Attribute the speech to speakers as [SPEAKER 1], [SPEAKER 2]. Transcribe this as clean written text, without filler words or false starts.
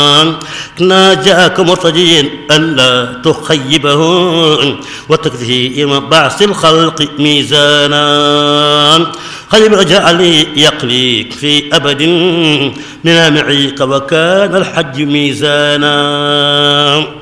[SPEAKER 1] ناجاك مرتجيا ألا تخيبه وتكفيه يوم بعث الخلق ميزانا خيب رجع لي يقليك في أبد من معيك وكان الحج ميزانا